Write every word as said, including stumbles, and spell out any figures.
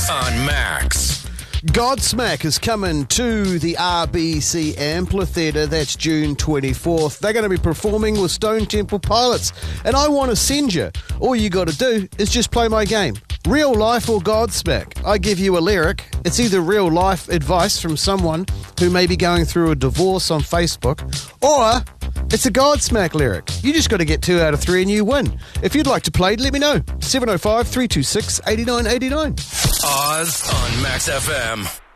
on Max. Godsmack is coming to the R B C Amphitheatre. That's June twenty-fourth. They're going to be performing with Stone Temple Pilots. And I want to send you. All you got to do is just play my game. Real life or Godsmack. I give you a lyric. It's either real life advice from someone who may be going through a divorce on Facebook, or it's a Godsmack lyric. You just got to get two out of three and you win. If you'd like to play, let me know. seven oh five, three two six, eight nine eight nine. Oz on Max F M.